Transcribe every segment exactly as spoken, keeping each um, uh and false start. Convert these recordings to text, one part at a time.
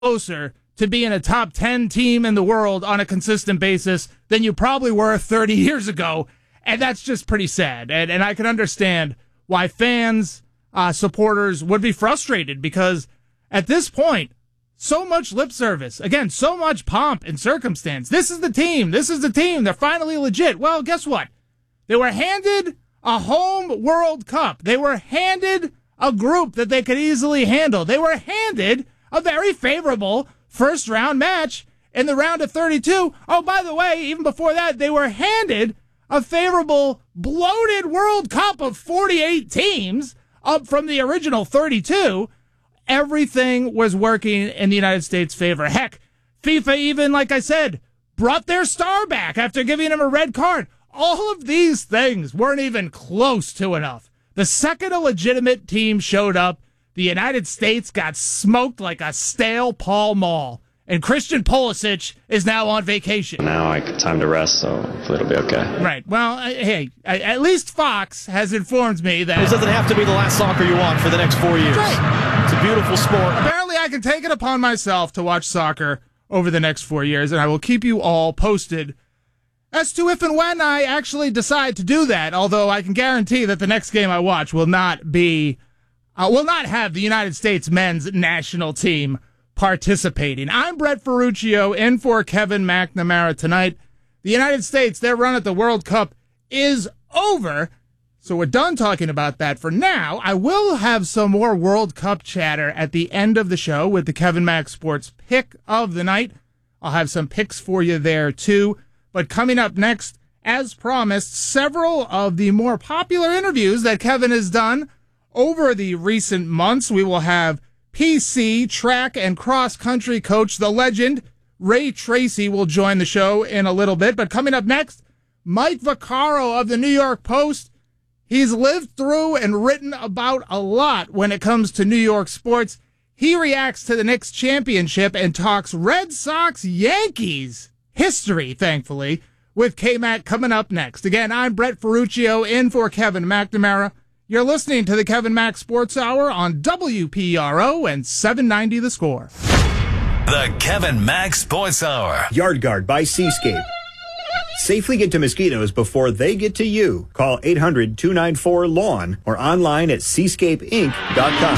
closer to being a top ten team in the world on a consistent basis than you probably were thirty years ago. And that's just pretty sad. And, and I can understand why fans, uh, supporters would be frustrated, because at this point, so much lip service. Again, so much pomp and circumstance. This is the team. This is the team. They're finally legit. Well, guess what? They were handed a home World Cup. They were handed a group that they could easily handle. They were handed a very favorable first round match in the round of thirty-two. Oh, by the way, even before that, they were handed a favorable bloated World Cup of forty-eight teams up from the original thirty-two. Everything was working in the United States' favor. Heck, FIFA even, like I said, brought their star back after giving him a red card. All of these things weren't even close to enough. The second a legitimate team showed up, the United States got smoked like a stale Pall Mall. And Christian Pulisic is now on vacation. Now I got time to rest, so hopefully it'll be okay. Right. Well, uh, hey, at least Fox has informed me that this doesn't have to be the last soccer you want for the next four years. Right. It's a beautiful sport. Apparently, I can take it upon myself to watch soccer over the next four years, and I will keep you all posted as to if and when I actually decide to do that. Although I can guarantee that the next game I watch will not be, uh, will not have the United States men's national team participating. I'm Brett Ferruccio in for Kevin McNamara tonight. The United States, their run at the World Cup is over, so we're done talking about that for now. I will have some more World Cup chatter at the end of the show with the Kevin Mack Sports Pick of the Night. I'll have some picks for you there too. But coming up next, as promised, several of the more popular interviews that Kevin has done over the recent months. We will have P C track and cross-country coach, the legend, Ray Tracy, will join the show in a little bit. But coming up next, Mike Vaccaro of the New York Post. He's lived through and written about a lot when it comes to New York sports. He reacts to the Knicks championship and talks Red Sox Yankees history, thankfully, with K-Mac coming up next. Again, I'm Brett Ferruccio in for Kevin McNamara. You're listening to the Kevin Mack Sports Hour on W P R O and seven ninety The Score. The Kevin Mack Sports Hour. Yard Guard by Seascape. Safely get to mosquitoes before they get to you. Call eight hundred, two nine four, lawn or online at seascape inc dot com.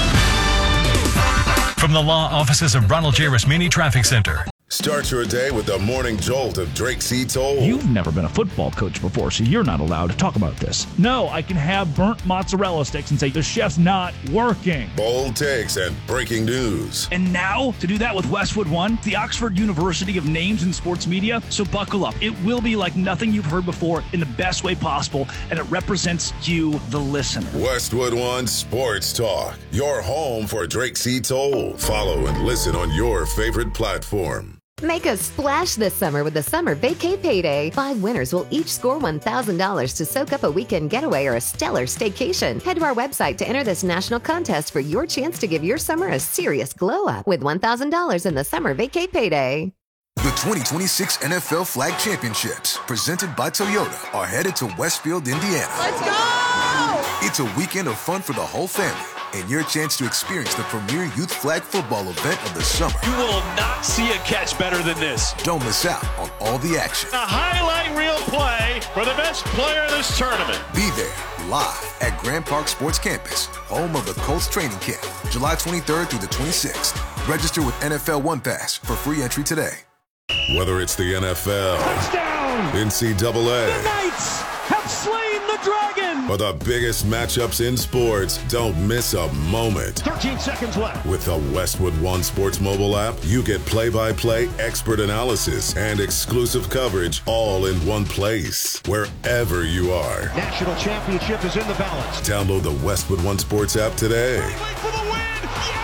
From the law offices of Ronald J. Rasmini Traffic Center. Start your day with the morning jolt of Drake C. Toll. You've never been a football coach before, so you're not allowed to talk about this. No, I can have burnt mozzarella sticks and say the chef's not working. Bold takes and breaking news. And now, to do that with Westwood One, the Oxford University of names in sports media, so buckle up. It will be like nothing you've heard before in the best way possible, and it represents you, the listener. Westwood One Sports Talk, your home for Drake C. Toll. Follow and listen on your favorite platform. Make a splash this summer with the Summer Vacay Payday. Five winners will each score one thousand dollars to soak up a weekend getaway or a stellar staycation. Head to our website to enter this national contest for your chance to give your summer a serious glow-up with one thousand dollars in the Summer Vacay Payday. The twenty twenty-six N F L Flag Championships, presented by Toyota, are headed to Westfield, Indiana. Let's go! It's a weekend of fun for the whole family, and your chance to experience the premier youth flag football event of the summer. You will not see a catch better than this. Don't miss out on all the action. A highlight reel play for the best player in this tournament. Be there live at Grand Park Sports Campus, home of the Colts training camp, July twenty-third through the twenty-sixth. Register with N F L One Pass for free entry today. Whether it's the N F L, touchdown, N C double A, the Knights have slain the dragon, or the biggest matchups in sports, don't miss a moment. thirteen seconds left. With the Westwood One Sports mobile app, you get play-by-play expert analysis and exclusive coverage all in one place, wherever you are. National championship is in the balance. Download the Westwood One Sports app today. Wait for the win.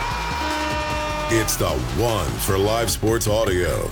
Yeah! It's the one for live sports audio.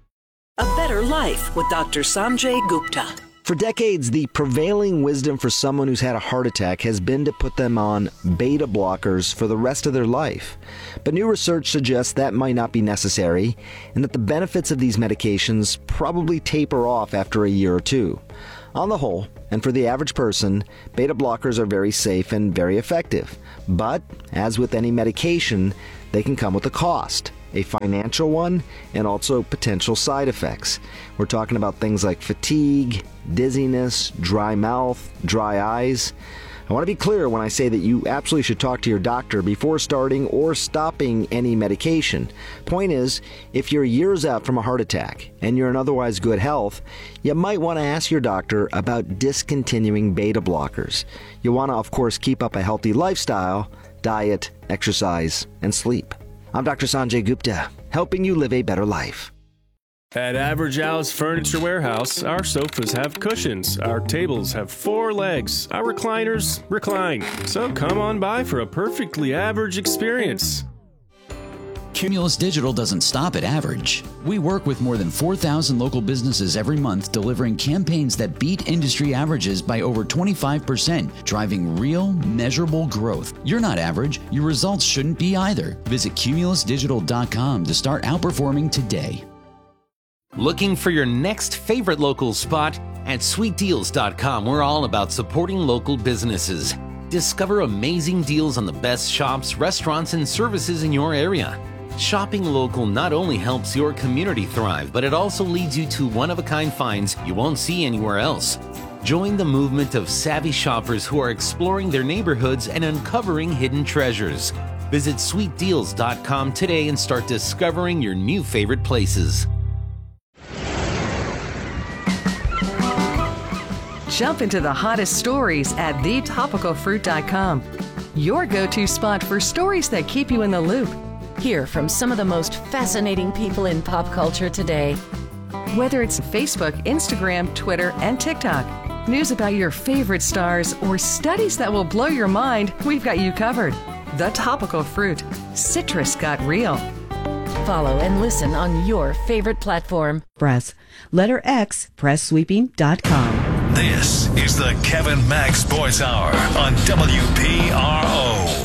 A better life with Doctor Sanjay Gupta. For decades, the prevailing wisdom for someone who's had a heart attack has been to put them on beta blockers for the rest of their life. But new research suggests that might not be necessary, and that the benefits of these medications probably taper off after a year or two. On the whole, and for the average person, beta blockers are very safe and very effective. But, as with any medication, they can come with a cost. a financial one, and also potential side effects. We're talking about things like fatigue, dizziness, dry mouth, dry eyes. I want to be clear when I say that you absolutely should talk to your doctor before starting or stopping any medication. Point is, if you're years out from a heart attack and you're in otherwise good health, you might want to ask your doctor about discontinuing beta blockers. You want to, of course, keep up a healthy lifestyle, diet, exercise, and sleep. I'm Doctor Sanjay Gupta, helping you live a better life. At Average Al's Furniture Warehouse, our sofas have cushions, our tables have four legs, our recliners recline. So come on by for a perfectly average experience. Cumulus Digital doesn't stop at average. We work with more than four thousand local businesses every month, delivering campaigns that beat industry averages by over twenty-five percent, driving real, measurable growth. You're not average. Your results shouldn't be either. Visit cumulus digital dot com to start outperforming today. Looking for your next favorite local spot? At sweet deals dot com, we're all about supporting local businesses. Discover amazing deals on the best shops, restaurants, and services in your area. Shopping local not only helps your community thrive, but it also leads you to one-of-a-kind finds you won't see anywhere else. Join the movement of savvy shoppers who are exploring their neighborhoods and uncovering hidden treasures. Visit sweet deals dot com today and start discovering your new favorite places. Jump into the hottest stories at the topical fruit dot com. Your go-to spot for stories that keep you in the loop. Hear from some of the most fascinating people in pop culture today. Whether it's Facebook, Instagram, Twitter, and TikTok, news about your favorite stars, or studies that will blow your mind, we've got you covered. The Topical Fruit. Citrus got real. Follow and listen on your favorite platform. Press letter X, press sweeping dot com. This is the Kevin Mack Sports Hour on W P R O.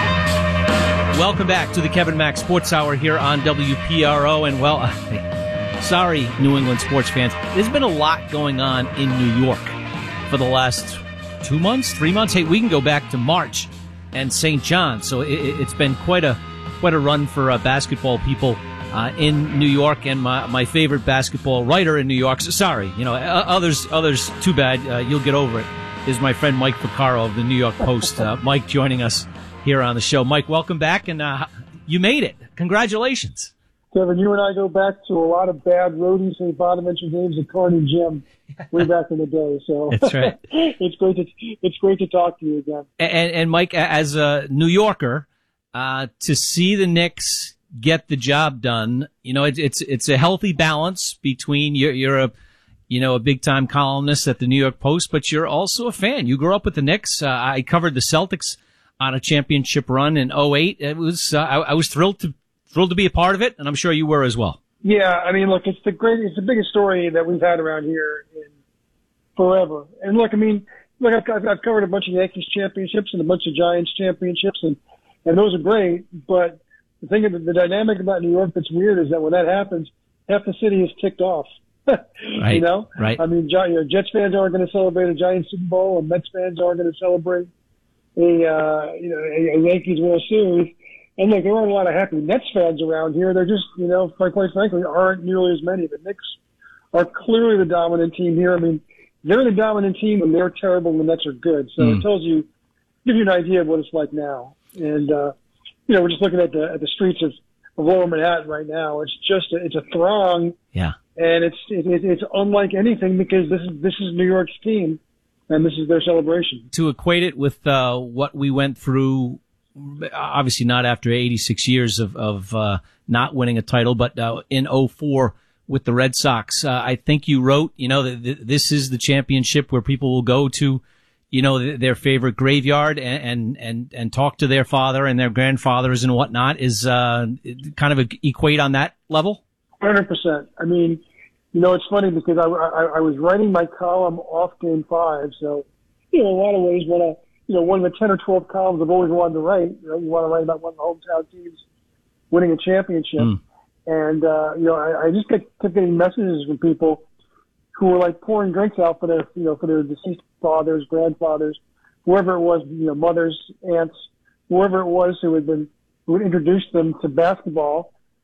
Welcome back to the Kevin Mack Sports Hour here on W P R O. And, well, uh, sorry, New England sports fans. There's been a lot going on in New York for the last two months, three months. Hey, we can go back to March and Saint John. So it, it's been quite a quite a run for uh, basketball people uh, in New York. And my, my favorite basketball writer in New York, so sorry, you know, others, others, too bad, uh, you'll get over it, is my friend Mike Vaccaro of the New York Post. Uh, Mike joining us here on the show. Mike, welcome back, and uh, you made it. Congratulations. Kevin, you and I go back to a lot of bad roadies Saint Bonaventure games at Carney Gym way back in the day. So that's right. it's great to it's great to talk to you again. And, and Mike, as a New Yorker, uh, to see the Knicks get the job done, you know, it's it's it's a healthy balance between you're, you're a you know a big time columnist at the New York Post, but you're also a fan. You grew up with the Knicks. Uh, I covered the Celtics on a championship run in oh eight. It was uh, I, I was thrilled to thrilled to be a part of it, and I'm sure you were as well. Yeah, I mean, look, it's the great, it's the biggest story that we've had around here in forever. And look, I mean, look, I've, I've covered a bunch of Yankees championships and a bunch of Giants championships, and and those are great. But the thing, the, the dynamic about New York that's weird is that when that happens, half the city is ticked off. Right. You know, right. I mean, you know, Jets fans aren't going to celebrate a Giants Super Bowl, and Mets fans aren't going to celebrate a uh, you know a, a Yankees World Series. And look, there aren't a lot of happy Nets fans around here. They're just, you know, quite, quite frankly, aren't nearly as many. The Knicks are clearly the dominant team here. I mean, they're the dominant team when they're terrible and the Nets are good. So mm. it tells you, gives you an idea of what it's like now. And uh, you know, we're just looking at the at the streets of, of Lower Manhattan right now. It's just a, it's a throng. Yeah. And it's it, it's unlike anything because this is this is New York's team, and this is their celebration. To equate it with uh, what we went through. Obviously not after eighty-six years of, of uh, not winning a title, but uh, in oh four with the Red Sox. Uh, I think you wrote, you know, that th- this is the championship where people will go to, you know, th- their favorite graveyard and, and, and, and talk to their father and their grandfathers and whatnot. Is uh, kind of a, equate on that level? one hundred percent. I mean, you know, it's funny because I, I, I was writing my column off Game five, so, you know, in a lot of ways when I, you know, one of the ten or twelve columns I've always wanted to write. You know, you want to write about one of the hometown teams winning a championship. Mm. And, uh, you know, I, I just kept, kept getting messages from people who were like pouring drinks out for their, you know, for their deceased fathers, grandfathers, whoever it was, you know, mothers, aunts, whoever it was who had been, who had introduced them to basketball.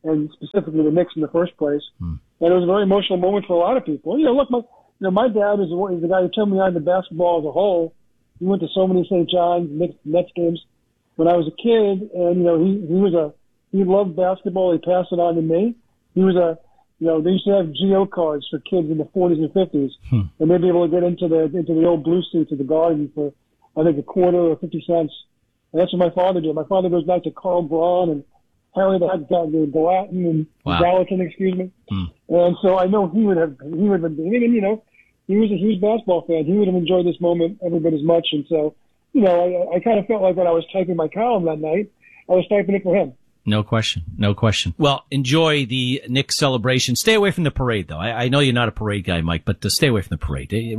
and specifically the Knicks in the first place. Hmm. And it was a very emotional moment for a lot of people. You know, look, my you know my dad is the, is the guy who turned me on to basketball as a whole. He went to so many Saint John's Knicks, Nets games when I was a kid, and you know he he was a he loved basketball. He passed it on to me. He was a you know they used to have G O cards for kids in the forties and fifties, hmm. and they'd be able to get into the into the old blue seats at the Garden for I think a quarter or fifty cents. And that's what my father did. My father goes back to Carl Braun and Harry the Gallatin and wow. Gallatin, excuse me. Hmm. And so I know he would have, he would have been, and you know, he was a huge basketball fan. He would have enjoyed this moment every bit as much. And so, you know, I, I kind of felt like when I was typing my column that night, I was typing it for him. No question. No question. Well, enjoy the Knicks celebration. Stay away from the parade, though. I, I know you're not a parade guy, Mike, but to stay away from the parade. Yeah,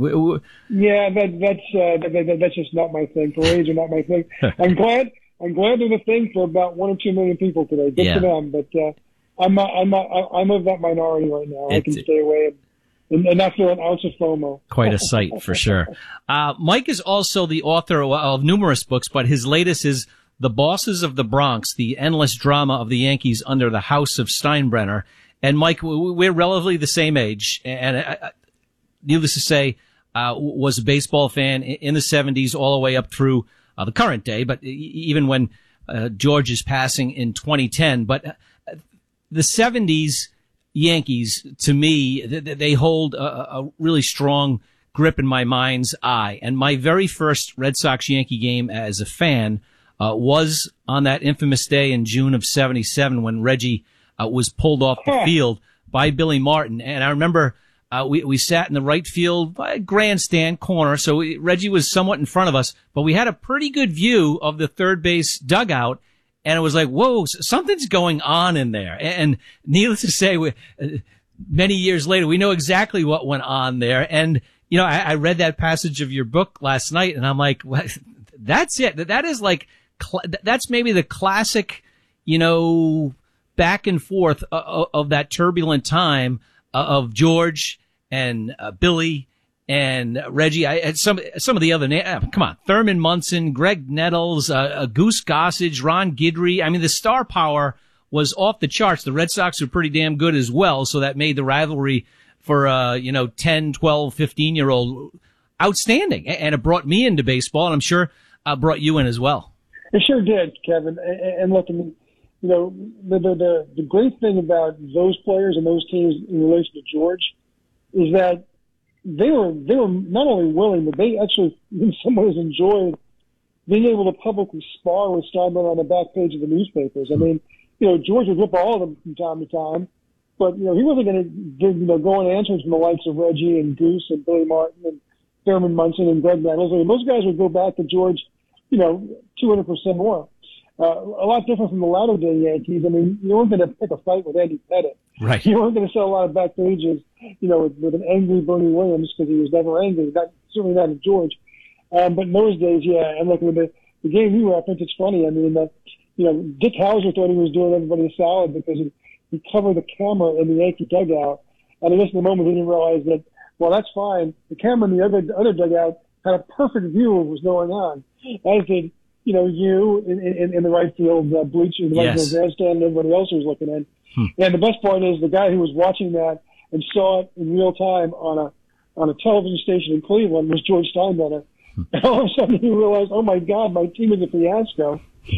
that, that's, uh, that, that, that's just not my thing. Parades are not my thing. I'm glad. I'm glad they're the thing for about one or two million people today. Good yeah. for them, but uh, I'm not. I'm not. I'm of that minority right now. It's, I can stay away and, and not feel an ounce of FOMO. Quite a sight for sure. Uh, Mike is also the author of numerous books, but his latest is "The Bosses of the Bronx: The Endless Drama of the Yankees Under the House of Steinbrenner." And Mike, we're relatively the same age, and uh, needless to say, uh, was a baseball fan in the seventies all the way up through. Uh, the current day, but even when uh, George is passing in twenty ten. But uh, the seventies Yankees, to me, th- they hold a, a really strong grip in my mind's eye. And my very first Red Sox-Yankee game as a fan uh, was on that infamous day in June of seventy-seven when Reggie uh, was pulled off the field by Billy Martin. And I remember Uh, we, we sat in the right field grandstand corner, so we, Reggie was somewhat in front of us, but we had a pretty good view of the third base dugout, and it was like, whoa, something's going on in there. And, and needless to say, we, uh, many years later, we know exactly what went on there. And, you know, I, I read that passage of your book last night, and I'm like, what? That's it. That is like, cl- that's maybe the classic, you know, back and forth of, of that turbulent time uh, of George and uh, Billy and uh, Reggie. I and some some of the other names. Uh, come on, Thurman Munson, Greg Nettles, uh, uh, Goose Gossage, Ron Guidry. I mean, the star power was off the charts. The Red Sox were pretty damn good as well, so that made the rivalry for uh, you know ten, twelve, fifteen year old outstanding, and it brought me into baseball, and I'm sure uh, brought you in as well. It sure did, Kevin. And, and look, I mean, you know, the, the the the great thing about those players and those teams in relation to George is that they were they were not only willing, but they actually, in some ways, enjoyed being able to publicly spar with Steinbrenner on the back page of the newspapers. I mean, you know, George would rip all of them from time to time, but you know, he wasn't going to you know go and answer from the likes of Reggie and Goose and Billy Martin and Thurman Munson and Greg Nettles. I mean, those guys would go back to George, you know, two hundred percent more. Uh, a lot different from the latter day Yankees. I mean, you weren't going to pick a fight with Andy Pettitte. Right. You weren't going to sell a lot of back pages, you know, with, with an angry Bernie Williams because he was never angry. Not, certainly not with George. Um, but in those days, yeah. And look, with the, the game you referenced, it's funny. I mean, uh, you know, Dick Hauser thought he was doing everybody a solid because he, he covered the camera in the Yankee dugout. And just in the moment, he didn't realize that, well, that's fine. The camera in the other, other dugout had a perfect view of what was going on, as did, you know, you in, in, in the right field uh, bleacher, the right yes. field grandstand, and everybody else who was looking in. Hmm. And the best part is the guy who was watching that and saw it in real time on a on a television station in Cleveland was George Steinbrenner. Hmm. And all of a sudden he realized, oh my God, my team is a fiasco.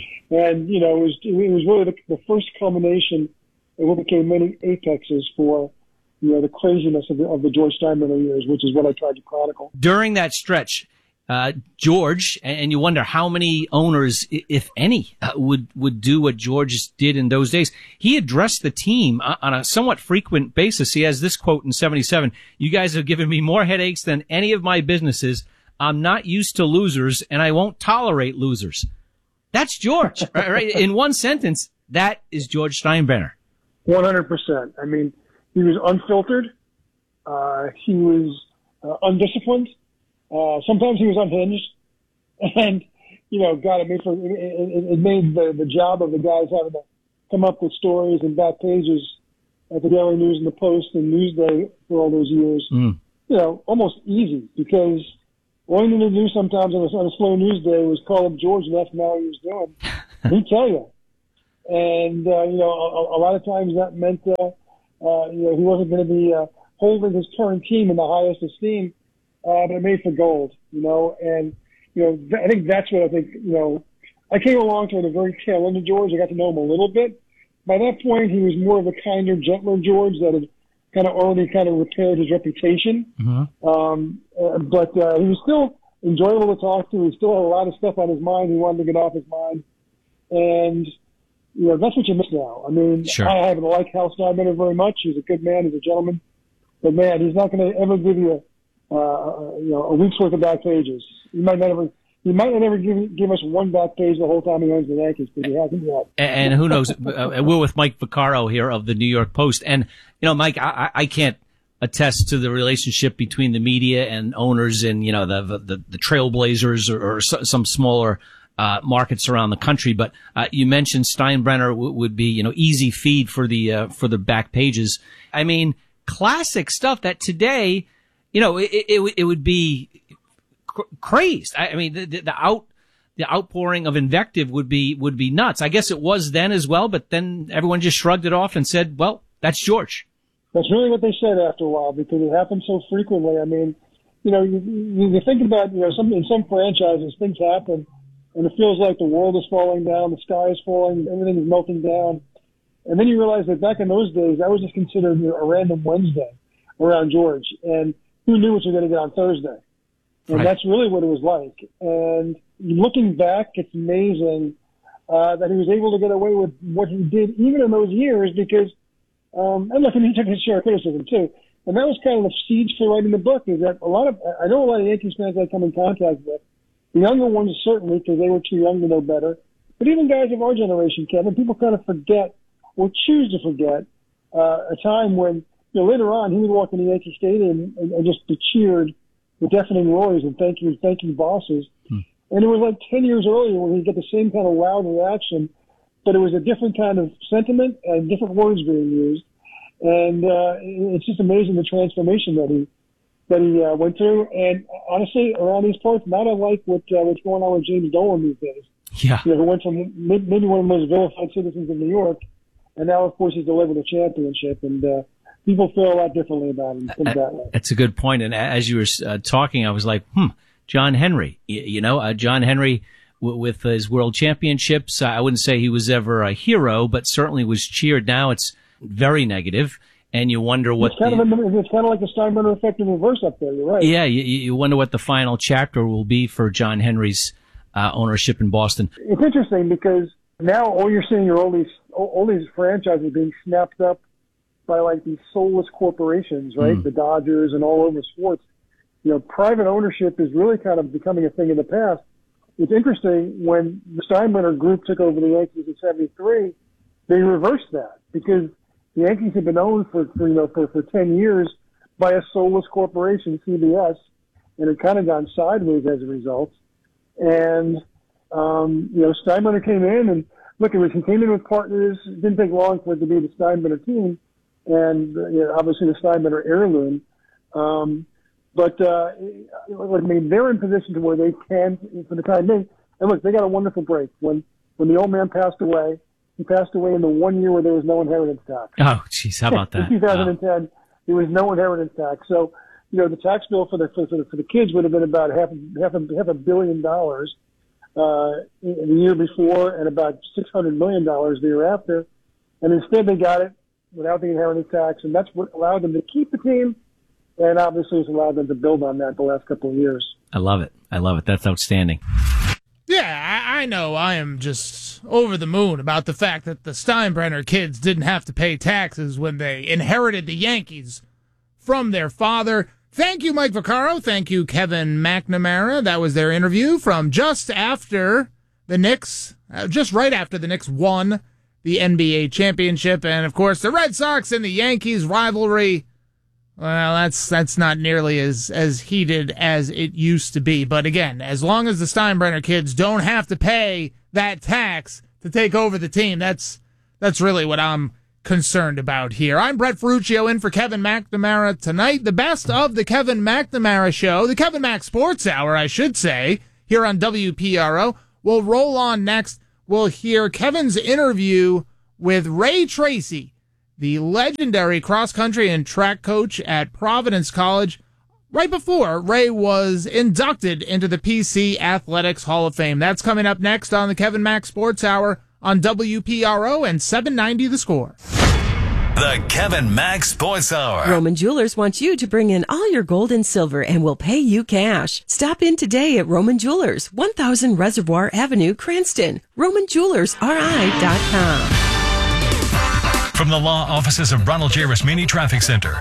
And you know, it was it was really the, the first culmination of what became many apexes for you know the craziness of the, of the George Steinbrenner years, which is what I tried to chronicle. During that stretch, Uh, George, and you wonder how many owners, if any, uh, would, would do what George did in those days. He addressed the team on a somewhat frequent basis. He has this quote in seventy-seven, "You guys have given me more headaches than any of my businesses. I'm not used to losers, and I won't tolerate losers." That's George, right, right? In one sentence, that is George Steinbrenner. one hundred percent. I mean, he was unfiltered. Uh, he was uh, undisciplined. Uh, sometimes he was unhinged, and you know, God, it made for, it, it, it made the, the job of the guys having to come up with stories and back pages at the Daily News and the Post and Newsday for all those years, mm. you know, almost easy because all you need to do sometimes on a, on a slow news day was call up George and ask him how he was doing. He'd tell you. And, uh, you know, a, a lot of times that meant, uh, uh, you know, he wasn't going to be uh, holding his current team in the highest esteem, uh, but it made for gold, you know. And, you know, th- I think that's what I think, you know, I came along to the very tail end of George. I got to know him a little bit. By that point, he was more of a kinder, gentler George that had kind of already kind of repaired his reputation. Mm-hmm. Um, uh, but uh, he was still enjoyable to talk to. He still had a lot of stuff on his mind he wanted to get off his mind. And, you know, that's what you miss now. I mean, sure. I haven't liked Hal Steinbrenner very much. He's a good man. He's a gentleman. But, man, he's not going to ever give you, a, uh, you know, a week's worth of back pages. He might not ever He might not ever give, give us one back page the whole time he owns the Yankees, but he hasn't yet. And, and who knows? uh, we're with Mike Vaccaro here of the New York Post. And, you know, Mike, I, I can't attest to the relationship between the media and owners in, you know, the the, the Trailblazers or, or some smaller uh, markets around the country. But uh, you mentioned Steinbrenner w- would be, you know, easy feed for the uh, for the back pages. I mean, classic stuff that today, you know, it, it, it would be crazed. I mean, the, the out the outpouring of invective would be would be nuts. I guess it was then as well, but then everyone just shrugged it off and said, "Well, that's George." That's really what they said after a while because it happened so frequently. I mean, you know, you, you think about, you know, some in some franchises things happen, and it feels like the world is falling down, the sky is falling, everything is melting down, and then you realize that back in those days that was just considered, you know, a random Wednesday around George, and who knew what you were going to get on Thursday. And right. That's really what it was like. And looking back, it's amazing uh, that he was able to get away with what he did even in those years because, um, and look, and he took his share of criticism too. And that was kind of the siege for writing the book is that a lot of, I know a lot of Yankees fans I come in contact with, the younger ones certainly because they were too young to know better, but even guys of our generation, Kevin, people kind of forget or choose to forget uh, a time when, you know, later on he would walk in the Yankee Stadium and, and just be cheered with deafening roars and thank you, thank you bosses. Hmm. And it was like ten years earlier when he'd get the same kind of loud reaction, but it was a different kind of sentiment and different words being used. And, uh, it's just amazing the transformation that he, that he, uh, went through. And honestly, around these parts, not unlike what, uh, what's going on with James Dolan these days. Yeah. You know, who went from maybe one of the most vilified citizens in New York, and now, of course, he's delivered a championship. And, uh, people feel a lot differently about him. Put it that way. That's a good point. And as you were uh, talking, I was like, hmm, John Henry. You, you know, uh, John Henry w- with his world championships. Uh, I wouldn't say he was ever a hero, but certainly was cheered. Now it's very negative, and you wonder what. It's kind, the, of, a, it's kind of like the Steinbrenner effect in reverse up there. You're right. Yeah, you, you wonder what the final chapter will be for John Henry's uh, ownership in Boston. It's interesting because now all you're seeing are all these all these franchises being snapped up by like these soulless corporations, right? Mm. The Dodgers and all over sports. You know, private ownership is really kind of becoming a thing in the past. It's interesting when the Steinbrenner group took over the Yankees in seventy-three, they reversed that because the Yankees had been owned for, for you know, for, for ten years by a soulless corporation, C B S, and it kind of gone sideways as a result. And, um, you know, Steinbrenner came in and look, it was, he came in with partners. It didn't take long for it to be the Steinbrenner team. And you know, obviously the Steinbrenner heirloom. Um, but, uh, I mean, they're in position to where they can, for the time being. And look, they got a wonderful break. When, when the old man passed away, he passed away in the one year where there was no inheritance tax. Oh, jeez, how about that? In twenty ten, wow. There was no inheritance tax. So, you know, the tax bill for the, for the, for the kids would have been about half, half, a, half a billion dollars, uh, in the year before and about six hundred million dollars the year after. And instead they got it without the inheritance tax, and that's what allowed them to keep the team, and obviously it's allowed them to build on that the last couple of years. I love it. I love it. That's outstanding. Yeah, I, I know I am just over the moon about the fact that the Steinbrenner kids didn't have to pay taxes when they inherited the Yankees from their father. Thank you, Mike Vaccaro. Thank you, Kevin McNamara. That was their interview from just after the Knicks, uh, just right after the Knicks won the N B A championship. And, of course, the Red Sox and the Yankees rivalry, well, that's that's not nearly as, as heated as it used to be. But, again, as long as the Steinbrenner kids don't have to pay that tax to take over the team, that's that's really what I'm concerned about here. I'm Brett Ferruccio in for Kevin McNamara tonight. The best of the Kevin McNamara Show, the Kevin Mac Sports Hour, I should say, here on W P R O, will roll on next we'll hear Kevin's interview with Ray Tracy, the legendary cross-country and track coach at Providence College, right before Ray was inducted into the P C Athletics Hall of Fame. That's coming up next on the Kevin Mack Sports Hour on W P R O and seven ninety The Score. The Kevin Mack Sports Hour. Roman Jewelers wants you to bring in all your gold and silver and will pay you cash. Stop in today at Roman Jewelers, one thousand Reservoir Avenue, Cranston. Roman Jewelers R I dot com. From the law offices of Ronald J. Rasmini Traffic Center.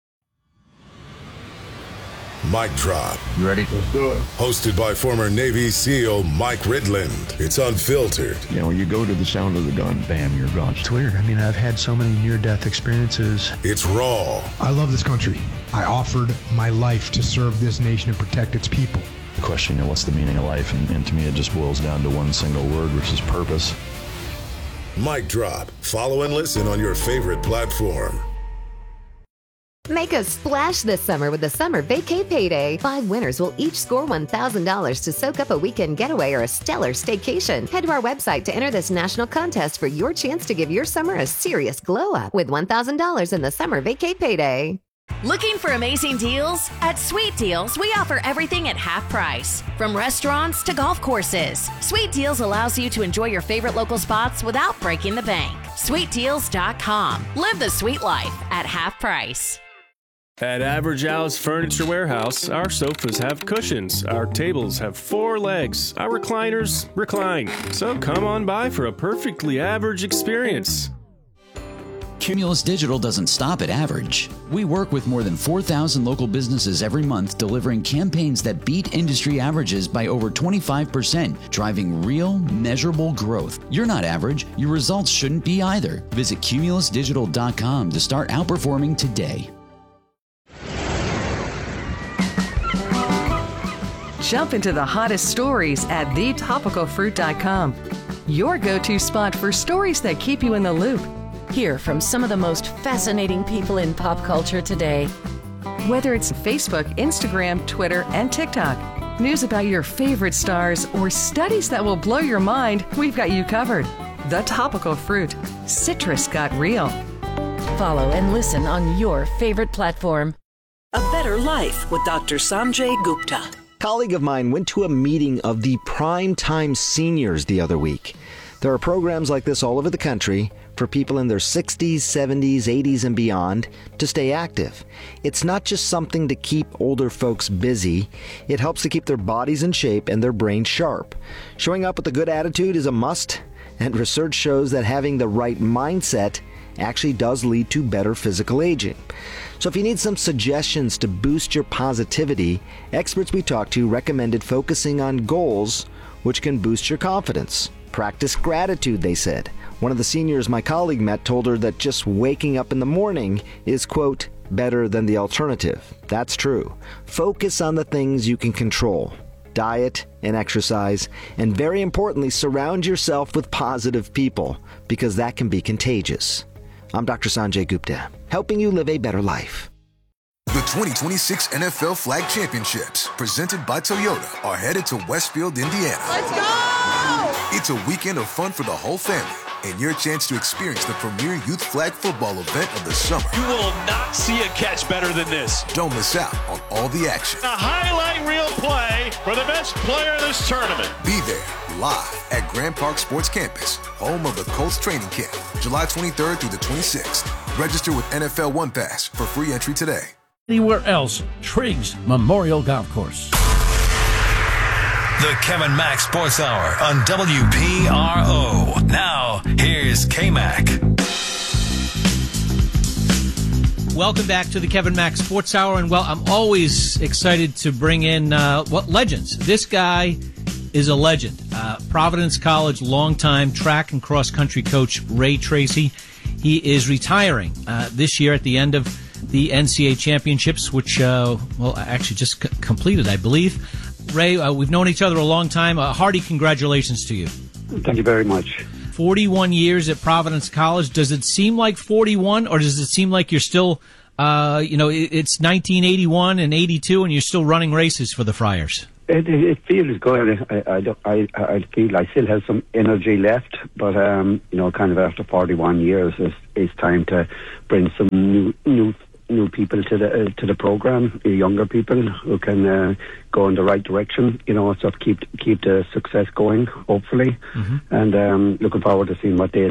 Mic Drop. You ready? Let's do it. Hosted by former Navy SEAL Mike Ridland. It's unfiltered. You know, you go to the sound of the gun, bam, you're gone. It's weird. I mean, I've had so many near-death experiences. It's raw. I love this country. I offered my life to serve this nation and protect its people. The question, you know, what's the meaning of life? And, and to me, it just boils down to one single word, which is purpose. Mic Drop. Follow and listen on your favorite platform. Make a splash this summer with the Summer Vacay Payday. Five winners will each score one thousand dollars to soak up a weekend getaway or a stellar staycation. Head to our website to enter this national contest for your chance to give your summer a serious glow up with one thousand dollars in the Summer Vacay Payday. Looking for amazing deals? At Sweet Deals, we offer everything at half price. From restaurants to golf courses, Sweet Deals allows you to enjoy your favorite local spots without breaking the bank. sweet deals dot com. Live the sweet life at half price. At Average House Furniture Warehouse, our sofas have cushions, our tables have four legs, our recliners recline. So come on by for a perfectly average experience. Cumulus Digital doesn't stop at average. We work with more than four thousand local businesses every month, delivering campaigns that beat industry averages by over twenty-five percent, driving real, measurable growth. You're not average. Your results shouldn't be either. Visit cumulus digital dot com to start outperforming today. Jump into the hottest stories at the topical fruit dot com. Your go-to spot for stories that keep you in the loop. Hear from some of the most fascinating people in pop culture today. Whether it's Facebook, Instagram, Twitter, and TikTok, news about your favorite stars, or studies that will blow your mind, we've got you covered. The Topical Fruit. Citrus got real. Follow and listen on your favorite platform. A Better Life with Doctor Sanjay Gupta. A colleague of mine went to a meeting of the Primetime Seniors the other week. There are programs like this all over the country for people in their sixties, seventies, eighties, and beyond to stay active. It's not just something to keep older folks busy. It helps to keep their bodies in shape and their brains sharp. Showing up with a good attitude is a must, and research shows that having the right mindset actually does lead to better physical aging. So if you need some suggestions to boost your positivity, experts we talked to recommended focusing on goals which can boost your confidence. Practice gratitude, they said. One of the seniors my colleague met told her that just waking up in the morning is, quote, better than the alternative. That's true. Focus on the things you can control. Diet and exercise, and very importantly, surround yourself with positive people, because that can be contagious. I'm Doctor Sanjay Gupta, helping you live a better life. The twenty twenty-six N F L Flag Championships, presented by Toyota, are headed to Westfield, Indiana. Let's go! It's a weekend of fun for the whole family, and your chance to experience the premier youth flag football event of the summer. You will not see a catch better than this. Don't miss out on all the action. A highlight reel play for the best player in this tournament. Be there live at Grand Park Sports Campus, home of the Colts training camp, July twenty-third through the twenty-sixth. Register with N F L One Pass for free entry today. Anywhere else, Triggs Memorial Golf Course. The Kevin Mack Sports Hour on W P R O. Now, here's K-Mac. Welcome back to the Kevin Mack Sports Hour. And, well, I'm always excited to bring in, uh, what, legends. This guy is a legend. Uh, Providence College longtime track and cross-country coach Ray Tracy. He is retiring uh, this year at the end of the N C A A championships, which, uh, well, actually just c- completed, I believe. Ray, uh, we've known each other a long time. Uh, hearty congratulations to you. Thank you very much. forty-one years at Providence College. Does it seem like forty-one, or does it seem like you're still, uh, you know, it's nineteen eighty-one and eighty-two and you're still running races for the Friars? It, it feels good. I, I, don't, I, I feel I still have some energy left, but um, you know, kind of after forty-one years, it's, it's time to bring some new, new, new people to the uh, to the program, younger people who can uh, go in the right direction. You know, sort of keep keep the success going, hopefully, mm-hmm. and um, looking forward to seeing what they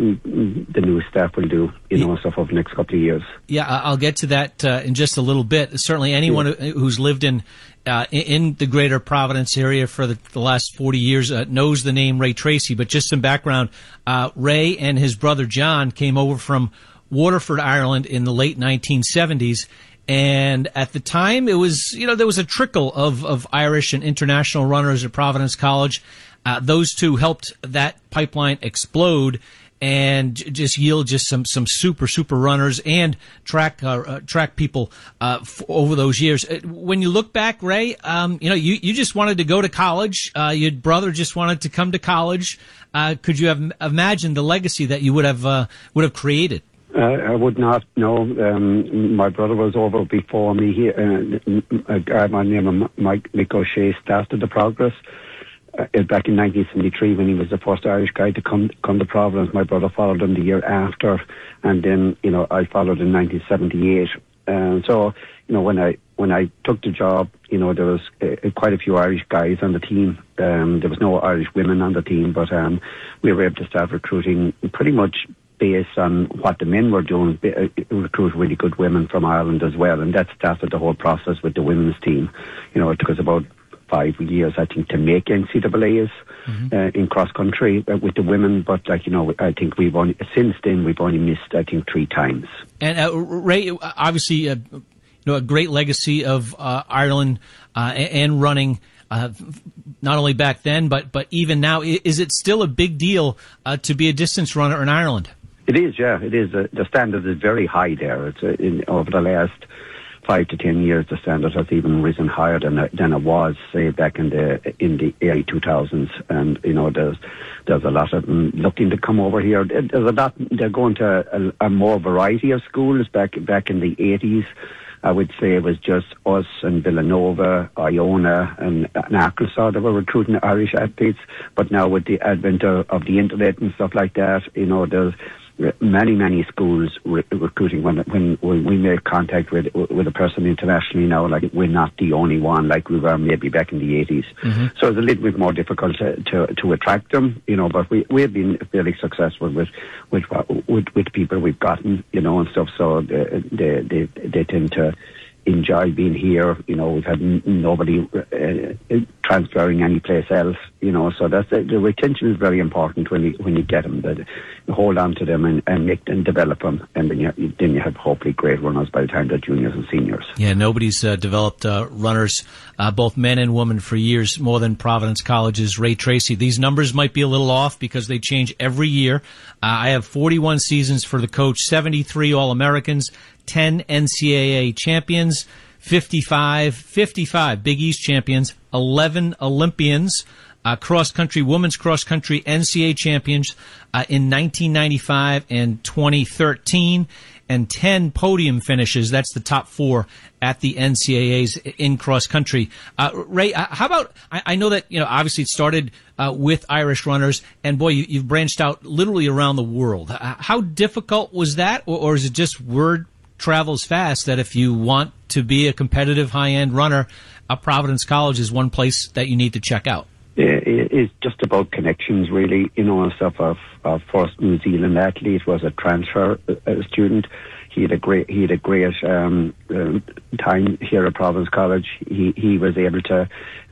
the new staff will do. You know, stuff over the next couple of years. Yeah, I'll get to that uh, in just a little bit. Certainly, anyone yeah. who's lived in. Uh, in the greater Providence area for the, the last forty years uh, knows the name Ray Tracy, but just some background. Uh, Ray and his brother John came over from Waterford, Ireland in the late nineteen seventies. And at the time, it was, you know, there was a trickle of, of Irish and international runners at Providence College. Uh, those two helped that pipeline explode and just yield just some, some super, super runners and track, uh, uh, track people, uh, f- over those years. When you look back, Ray, um, you know, you, you just wanted to go to college. Uh, your brother just wanted to come to college. Uh, could you have imagined the legacy that you would have, uh, would have created? Uh, I would not know. Um, my brother was over before me. He, uh, a guy by the name of Mike Mick O'Shea started the Progress. Uh, back in nineteen seventy-three, when he was the first Irish guy to come come to Providence. My brother followed him the year after, and then you know I followed in nineteen seventy-eight. And uh, so you know when I when I took the job, you know there was uh, quite a few Irish guys on the team. Um, there was no Irish women on the team, but um, we were able to start recruiting pretty much based on what the men were doing, uh, recruit really good women from Ireland as well, and that started the whole process with the women's team. You know, it took us about five years, I think, to make N C double A's mm-hmm. uh, in cross country uh, with the women. But like you know, I think we've only since then we've only missed I think three times. And uh, Ray, obviously, uh, you know, a great legacy of uh, Ireland uh, and running. Uh, not only back then, but but even now, is it still a big deal uh, to be a distance runner in Ireland? It is, yeah, it is. Uh, the standard is very high there. It's uh, in, over the last five to ten years, the standard has even risen higher than it, than it was, say, back in the in the early two thousands. And you know, there's there's a lot of them looking to come over here. There's a lot. They're going to a, a more variety of schools. Back back in the eighties, I would say it was just us and Villanova, Iona, and, and Arkansas that were recruiting Irish athletes. But now with the advent of, of the internet and stuff like that, you know, there's many, many schools re- recruiting. When, when when we make contact with with a person internationally now, like we're not the only one, like we were maybe back in the eighties. Mm-hmm. So it's a little bit more difficult to, to, to attract them, you know. But we we've been fairly successful with with with, with people we've gotten, you know, and stuff. So they they they, they tend to enjoy being here. You know, we've had n- nobody uh, transferring any place else. You know, so that's uh, the retention is very important when you when you get them. That you hold on to them and, and make and develop them, and then you then you have hopefully great runners by the time they're juniors and seniors. Yeah, nobody's uh, developed uh, runners, uh, both men and women, for years more than Providence College's Ray Tracy. These numbers might be a little off because they change every year. Uh, I have forty-one seasons for the coach, seventy-three All-Americans, ten N C double A champions, fifty-five, fifty-five Big East champions, eleven Olympians, uh, cross-country, women's cross-country N C double A champions uh, in nineteen ninety-five and twenty thirteen, and ten podium finishes. That's the top four at the N C double A's in cross-country. Uh, Ray, uh, how about, I, I know that, you know, obviously it started uh, with Irish runners, and boy, you, you've branched out literally around the world. Uh, how difficult was that, or, or is it just word travels fast that if you want to be a competitive high-end runner, a Providence College is one place that you need to check out? It's just about connections, really. You know, and stuff. Our, our first New Zealand athlete was a transfer uh, student. He had a great, he had a great um, uh, time here at Providence College. He he was able to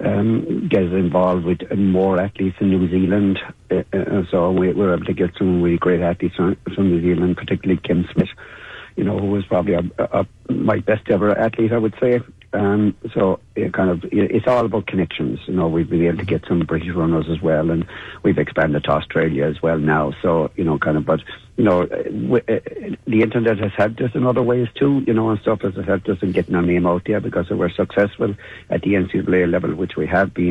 um, get involved with more athletes in New Zealand, uh, uh, so we, we were able to get some really great athletes from, from New Zealand, particularly Kim Smith. You know, who was probably a, a, my best ever athlete, I would say. Um, so it kind of, it's all about connections. You know, we've been able to get some British runners as well, and we've expanded to Australia as well now. So, you know, kind of, but, you know, w- uh, the internet has helped us in other ways too, you know, and stuff has helped us in getting our name out there, because if we're successful at the N C double A level, which we have been,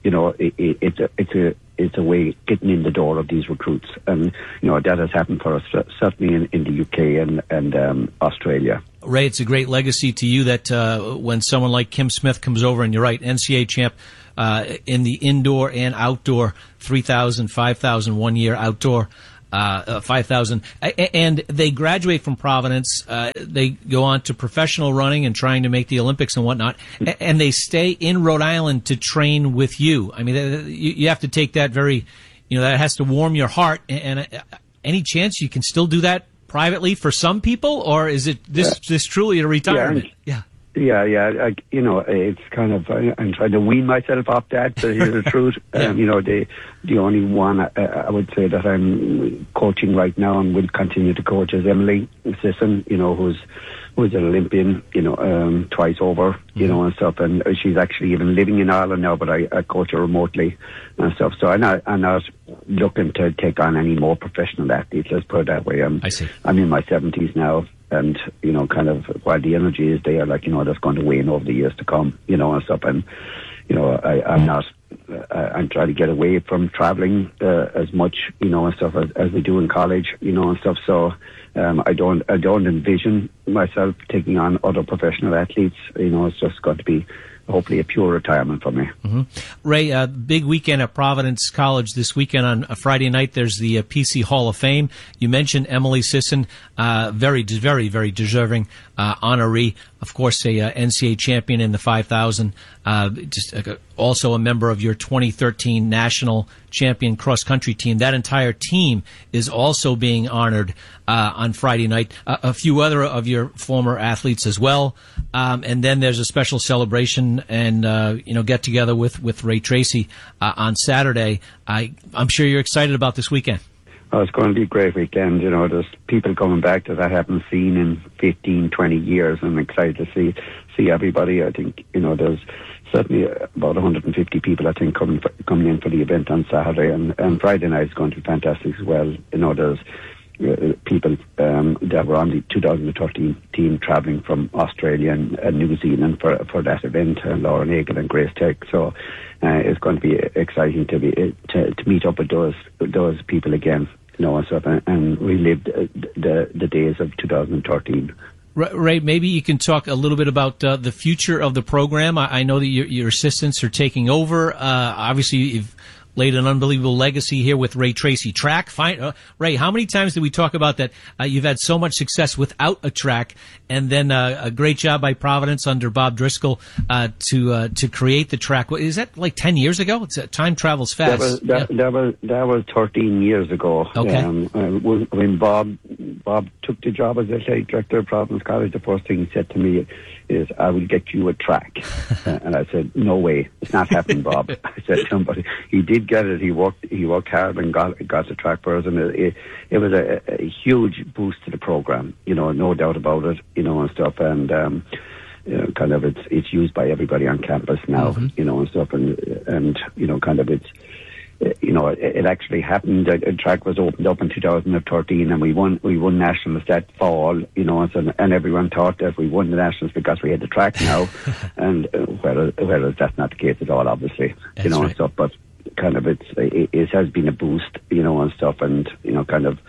you know, it, it, it's a, it's a, it's a way getting in the door of these recruits. And, you know, that has happened for us, certainly in, in the U K and, and um, Australia. Ray, it's a great legacy to you that uh, when someone like Kim Smith comes over, and you're right, N C A A champ uh, in the indoor and outdoor, three thousand, five thousand, one year outdoor, uh, uh, five thousand. And they graduate from Providence. Uh, they go on to professional running and trying to make the Olympics and whatnot. And they stay in Rhode Island to train with you. I mean, you have to take that very, you know, that has to warm your heart. And any chance you can still do that privately for some people, or is it this yeah. this truly a retirement? Yeah, yeah, yeah. yeah I, you know, it's kind of I, I'm trying to wean myself off that. To hear the truth, yeah. um, you know, the the only one I, I would say that I'm coaching right now and will continue to coach is Emily Sisson. You know, who's who's an Olympian. You know, um, twice over. Mm-hmm. You know, and stuff. And she's actually even living in Ireland now, but I, I coach her remotely and stuff. So I'm not I'm not looking to take on any more professional athletes. Let's put it that way. I'm, I see. I'm in my seventies now, and you know, kind of while the energy is there, like you know, that's going to wane over the years to come. You know, and stuff. And you know, I, I'm not. Uh, I'm trying to get away from traveling uh, as much, you know, and stuff as, as we do in college, you know, and stuff. So um, I don't, I don't envision myself taking on other professional athletes. You know, it's just got to be hopefully a pure retirement for me. Mm-hmm. Ray, uh, big weekend at Providence College this weekend on a Friday night. There's the uh, P C Hall of Fame. You mentioned Emily Sisson, uh, very, very, very deserving uh, honoree. Of course, a uh, N C A A champion in the five thousand. Uh, just uh, also a member of your twenty thirteen national champion cross country team. That entire team is also being honored uh, on Friday night. Uh, a few other of your former athletes as well. Um, and then there's a special celebration and uh, you know get together with with Ray Tracy uh, on Saturday. I I'm sure you're excited about this weekend. Oh, it's going to be a great weekend. You know, there's people coming back that I haven't seen in fifteen, twenty years. I'm excited to see see everybody. I think, you know, there's certainly about one hundred fifty people, I think, coming for, coming in for the event on Saturday. And, and Friday night is going to be fantastic as well. You know, there's uh, people um, that were on the two thousand thirteen team travelling from Australia and, and New Zealand for for that event, uh, Lauren Egan and Grace Tech. So uh, it's going to be exciting to be to, to meet up with those those people again. You know, and stuff, and, and relive the, the the days of two thousand thirteen. Ray, maybe you can talk a little bit about uh, the future of the program. I, I know that your, your assistants are taking over. Uh, obviously, you've laid an unbelievable legacy here with Ray Tracy. Track, fine. Uh, Ray, how many times did we talk about that? Uh, you've had so much success without a track, and then uh, a great job by Providence under Bob Driscoll uh, to uh, to create the track. Is that like ten years ago? It's, uh, time travels fast. That was that, yeah. that was that was thirteen years ago. Okay. Um, uh, when, when Bob Bob took the job as athletic director of Providence College, the first thing he said to me is, "I will get you a track." uh, and I said, "No way, it's not happening, Bob." I said to him, but he did get it. He worked he worked hard and got got the track for us, and it, it, it was a, a huge boost to the program. You know, no doubt about it. You know, and stuff, and um, you know, kind of it's it's used by everybody on campus now. Mm-hmm. You know, and stuff, and and you know, kind of it's. You know, it, it actually happened. The track was opened up in two thousand thirteen, and we won. We won nationals that fall. You know, and, and everyone thought that we won the nationals because we had the track now, and uh, whereas, whereas that's not the case at all, obviously. That's you know, right. and stuff. But kind of it's it, it has been a boost. You know, and stuff, and you know, kind of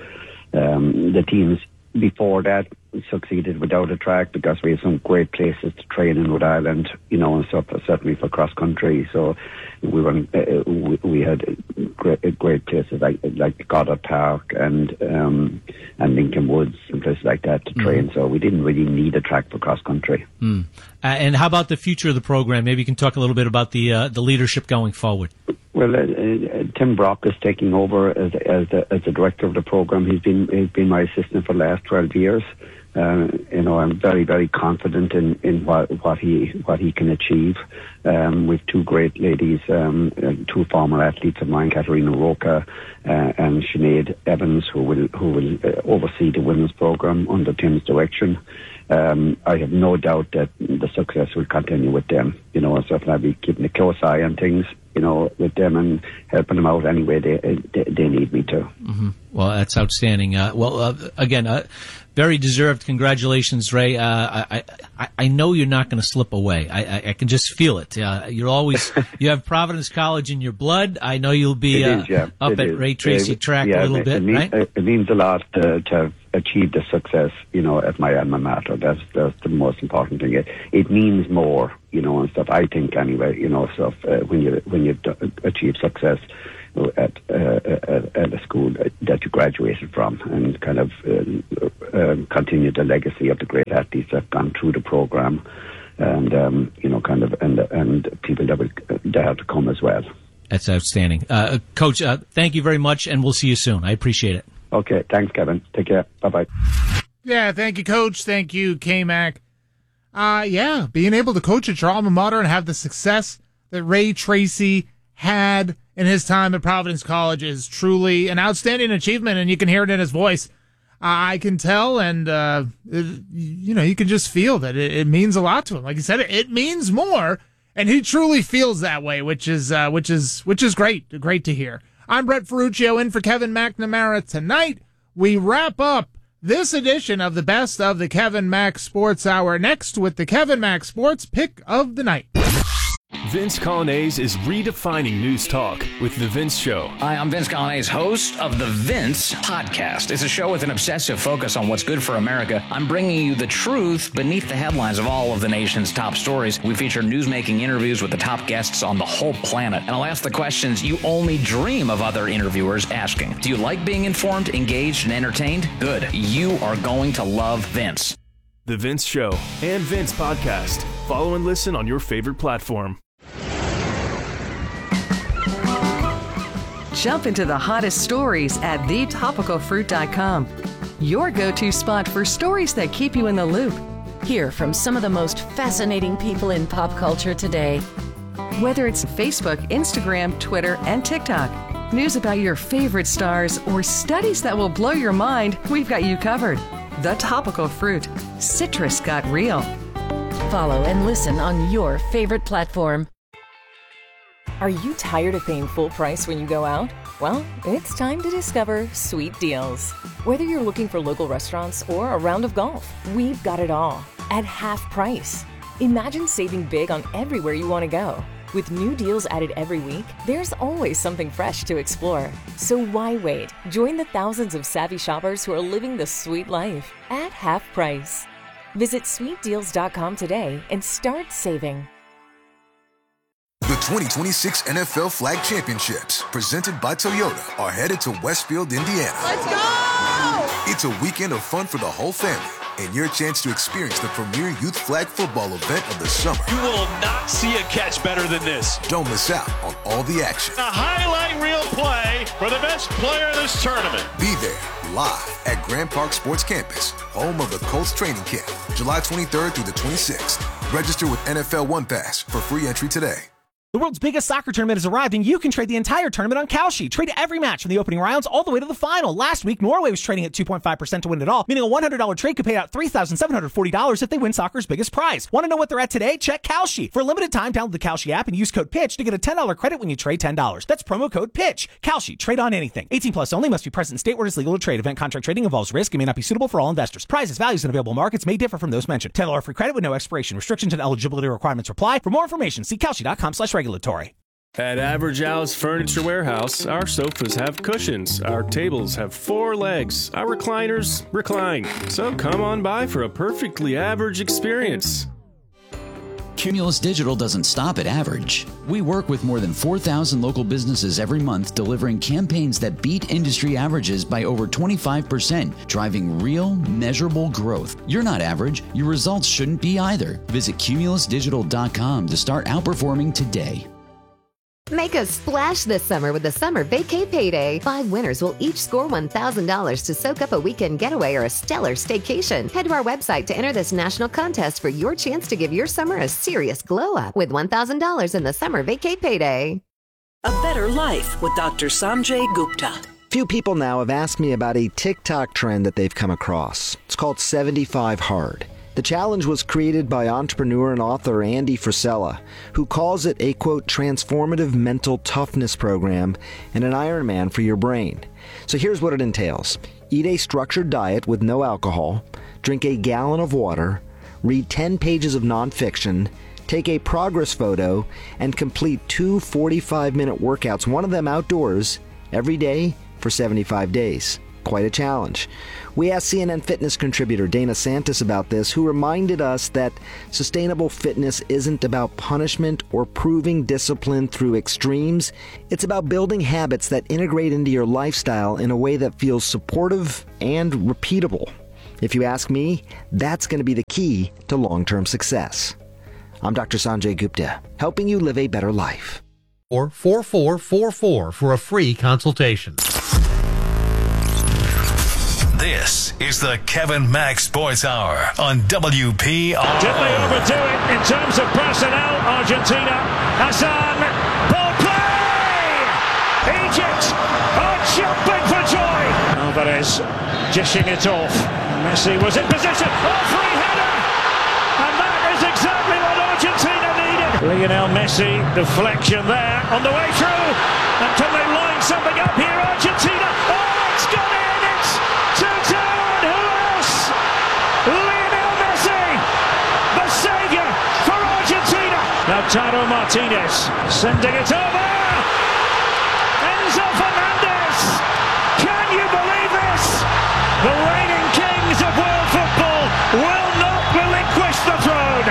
um, the teams before that succeeded without a track because we had some great places to train in Rhode Island, you know, and stuff, certainly for cross country. So we were, uh, we, we had great, great places like like Goddard Park and um, and Lincoln Woods and places like that to train. Mm. So we didn't really need a track for cross country. Mm. Uh, and how about the future of the program? Maybe you can talk a little bit about the uh, the leadership going forward. Well, uh, uh, Tim Brock is taking over as as the, as the director of the program. He's been he's been my assistant for the last twelve years. Uh, you know, I'm very, very confident in, in what, what he what he can achieve. Um, with two great ladies, um, uh, two former athletes of mine, Katerina Roca uh, and Sinead Evans, who will who will uh, oversee the women's program under Tim's direction. Um, I have no doubt that the success will continue with them. You know, and stuff. And I'll be keeping a close eye on things, you know, with them and helping them out any way they they, they need me to. Mm-hmm. Well, that's outstanding. Uh, well, uh, again, uh, Very deserved. Congratulations, Ray. Uh, I, I I know you're not going to slip away. I, I I can just feel it. Uh, you're always you have Providence College in your blood. I know you'll be It is, uh, yeah. up It at is. Ray Tracy Uh, track yeah, a little it, bit, it means, right? It means a lot to, to have achieved the success, you know, at my alma mater. That's that's the most important thing. It it means more, you know, and stuff. I think anyway, you know, stuff uh, when you when you achieve success at, uh, at at a school that you graduated from, and kind of uh, uh, continue the legacy of the great athletes that have gone through the program, and um, you know, kind of and and people that will that have to come as well. That's outstanding, uh, Coach. Uh, thank you very much, and we'll see you soon. I appreciate it. Okay, thanks, Kevin. Take care. Bye bye. Yeah, thank you, Coach. Thank you, K-Mac. Uh, yeah, being able to coach at your alma mater and have the success that Ray Tracy had in his time at Providence College is truly an outstanding achievement, and you can hear it in his voice. I can tell, and, uh, it, you know, you can just feel that it, it means a lot to him. Like you said, it, it means more, and he truly feels that way, which is, uh, which is, which is great. Great to hear. I'm Brett Ferruccio in for Kevin McNamara tonight. We wrap up this edition of the Best of the Kevin Mack Sports Hour next with the Kevin Mack Sports Pick of the Night. Vince Colonnese is redefining news talk with The Vince Show. Hi, I'm Vince Colonnese, host of The Vince Podcast. It's a show with an obsessive focus on what's good for America. I'm bringing you the truth beneath the headlines of all of the nation's top stories. We feature newsmaking interviews with the top guests on the whole planet. And I'll ask the questions you only dream of other interviewers asking. Do you like being informed, engaged, and entertained? Good. You are going to love Vince. The Vince Show and Vince Podcast. Follow and listen on your favorite platform. Jump into the hottest stories at the topical fruit dot com. Your go-to spot for stories that keep you in the loop. Hear from some of the most fascinating people in pop culture today. Whether it's Facebook, Instagram, Twitter, and TikTok, news about your favorite stars, or studies that will blow your mind, we've got you covered. The Topical Fruit. Citrus got real. Follow and listen on your favorite platform. Are you tired of paying full price when you go out? Well, it's time to discover Sweet Deals. Whether you're looking for local restaurants or a round of golf, we've got it all at half price. Imagine saving big on everywhere you want to go. With new deals added every week, there's always something fresh to explore. So why wait? Join the thousands of savvy shoppers who are living the sweet life at half price. Visit sweet deals dot com today and start saving. The twenty twenty-six N F L Flag Championships, presented by Toyota, are headed to Westfield, Indiana. Let's go! It's a weekend of fun for the whole family, and your chance to experience the premier youth flag football event of the summer. You will not see a catch better than this. Don't miss out on all the action. A highlight reel play for the best player in this tournament. Be there live at Grand Park Sports Campus, home of the Colts training camp, July twenty-third through the twenty-sixth. Register with N F L One Pass for free entry today. The world's biggest soccer tournament has arrived, and you can trade the entire tournament on Kalshi. Trade every match from the opening rounds all the way to the final. Last week, Norway was trading at two point five percent to win it all, meaning a one hundred dollars trade could pay out three thousand seven hundred forty dollars if they win soccer's biggest prize. Want to know what they're at today? Check Kalshi. For a limited time, download the Kalshi app and use code PITCH to get a ten dollars credit when you trade ten dollars. That's promo code PITCH. Kalshi. Trade on anything. eighteen plus only. Must be present in state where it is legal to trade. Event contract trading involves risk and may not be suitable for all investors. Prizes, values, and available markets may differ from those mentioned. ten dollars free credit with no expiration. Restrictions and eligibility requirements apply. For more information, see kalshi dot com slash regulatory. At Average Al's Furniture Warehouse, our sofas have cushions, our tables have four legs, our recliners recline. So come on by for a perfectly average experience. Cumulus Digital doesn't stop at average. We work with more than four thousand local businesses every month, delivering campaigns that beat industry averages by over twenty-five percent, driving real, measurable growth. You're not average. Your results shouldn't be either. Visit cumulus digital dot com to start outperforming today. Make a splash this summer with the Summer Vacay Payday. Five winners will each score one thousand dollars to soak up a weekend getaway or a stellar staycation. Head to our website to enter this national contest for your chance to give your summer a serious glow up with one thousand dollars in the Summer Vacay Payday. A Better Life with Doctor Sanjay Gupta. Few people now have asked me about a TikTok trend that they've come across. It's called seventy-five hard. The challenge was created by entrepreneur and author Andy Frisella, who calls it a, quote, transformative mental toughness program and an Ironman for your brain. So here's what it entails. Eat a structured diet with no alcohol, drink a gallon of water, read ten pages of nonfiction, take a progress photo, and complete two forty-five minute workouts, one of them outdoors, every day for seventy-five days. Quite a challenge. We asked C N N Fitness contributor Dana Santis about this, who reminded us that sustainable fitness isn't about punishment or proving discipline through extremes. It's about building habits that integrate into your lifestyle in a way that feels supportive and repeatable. If you ask me, that's going to be the key to long-term success. I'm Doctor Sanjay Gupta, helping you live a better life. Or four four four four for a free consultation. This is the Kevin Mack Sports Hour on W P R O. Did they overdo it in terms of personnel? Argentina, Hassan, ball play! Egypt are jumping for joy. Alvarez dishing it off. Messi was in position. Oh, free header! And that is exactly what Argentina needed. Lionel Messi, deflection there on the way through. And can they line something up here, Argentina? Oh, it's got in! It's two two, and who else? Lionel Messi, the saviour for Argentina. Lautaro Martinez sending it over. Enzo Fernandez. Can you believe this? The reigning kings of world football will not relinquish the throne.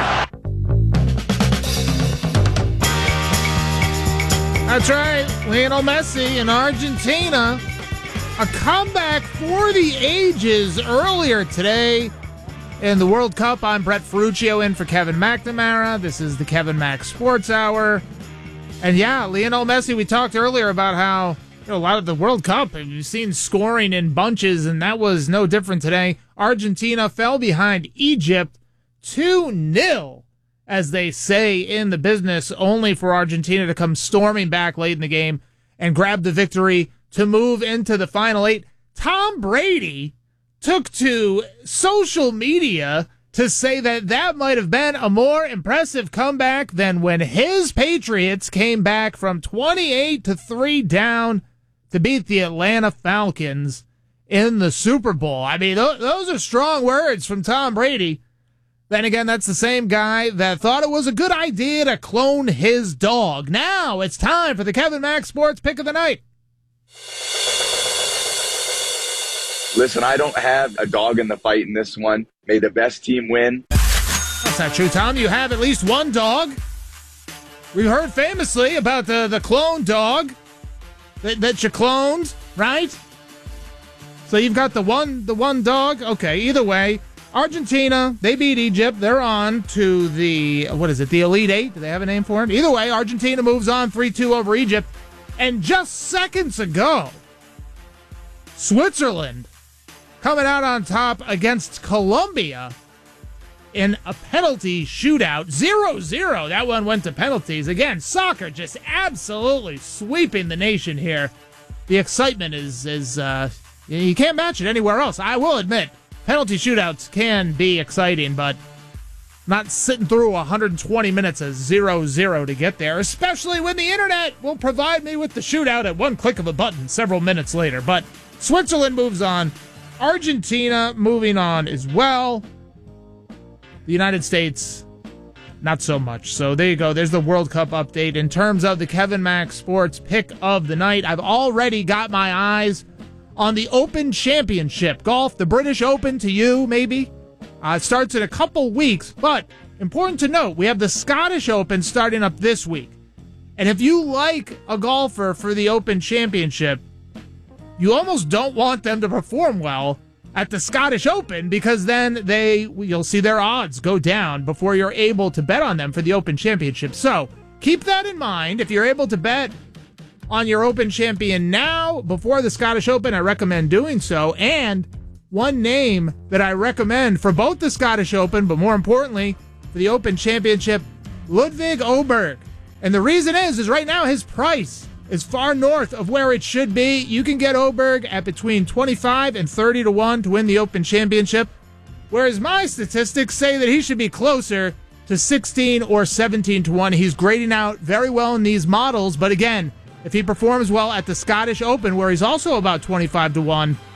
That's right, Lionel Messi in Argentina. A comeback for the ages earlier today in the World Cup. I'm Brett Ferruccio in for Kevin McNamara. This is the Kevin Mack Sports Hour. And yeah, Lionel Messi, we talked earlier about how you know, a lot of the World Cup, you've seen scoring in bunches, and that was no different today. Argentina fell behind Egypt two nil, as they say in the business, only for Argentina to come storming back late in the game and grab the victory to move into the final eight. Tom Brady took to social media to say that that might have been a more impressive comeback than when his Patriots came back from twenty-eight to three down to beat the Atlanta Falcons in the Super Bowl. I mean, th- those are strong words from Tom Brady. Then again, that's the same guy that thought it was a good idea to clone his dog. Now it's time for the Kevin Mack Sports Pick of the Night. Listen, I don't have a dog in the fight in this one. May the best team win. That's not true, Tom. You have at least one dog. We've heard famously about the, the clone dog that, that you cloned, right? So you've got the one the one dog. Okay, either way, Argentina, they beat Egypt. They're on to the, what is it, the Elite Eight? Do they have a name for it? Either way, Argentina moves on three two over Egypt. And just seconds ago, Switzerland coming out on top against Colombia in a penalty shootout. zero zero. That one went to penalties. Again, soccer just absolutely sweeping the nation here. The excitement is, is uh, you can't match it anywhere else. I will admit, penalty shootouts can be exciting, but not sitting through one hundred twenty minutes of zero zero to get there, especially when the internet will provide me with the shootout at one click of a button several minutes later. But Switzerland moves on. Argentina moving on as well. The United States, not so much. So there you go. There's the World Cup update. In terms of the Kevin Mack Sports Pick of the Night, I've already got my eyes on the Open Championship. Golf, the British Open to you, maybe. Uh, it starts in a couple weeks, but important to note, we have the Scottish Open starting up this week. And if you like a golfer for the Open Championship, you almost don't want them to perform well at the Scottish Open, because then they you'll see their odds go down before you're able to bet on them for the Open Championship. So keep that in mind. If you're able to bet on your Open champion now before the Scottish Open, I recommend doing so. And one name that I recommend for both the Scottish Open, but more importantly, for the Open Championship, Ludvig Åberg. And the reason is, is right now his price is far north of where it should be. You can get Åberg at between twenty-five and thirty to one to win the Open Championship, whereas my statistics say that he should be closer to sixteen or seventeen to one. He's grading out very well in these models, but again, if he performs well at the Scottish Open, where he's also about twenty-five to one,